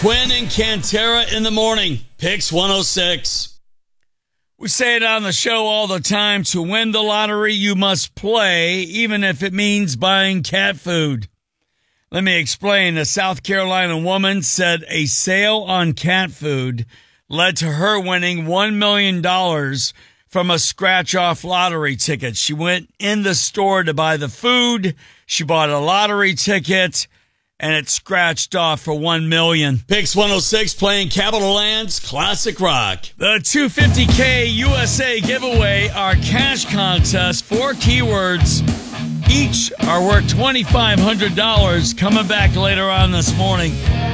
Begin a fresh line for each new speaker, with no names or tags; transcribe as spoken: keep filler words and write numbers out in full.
Quinn and Cantera in the morning. Picks one oh six. We say it on the show all the time. To win the lottery, you must play, even if it means buying cat food. Let me explain. A South Carolina woman said a sale on cat food led to her winning one million dollars from a scratch-off lottery ticket. She went in the store to buy the food. She bought a lottery ticket, and it scratched off for one million dollars. Picks one oh six playing Capital Land's Classic Rock. The two hundred fifty K U S A giveaway, our cash contest, four keywords. Each are worth twenty-five hundred dollars. Coming back later on this morning.